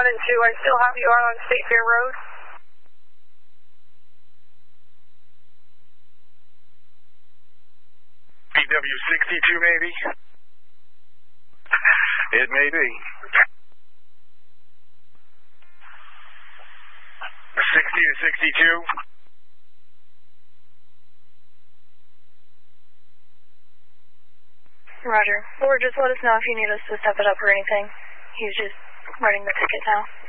and 2. I still have you on State Fair Road. BW62 maybe? It may be. 60 to 62. Roger. Or just let us know if you need us to step it up or anything. He's just writing the ticket now.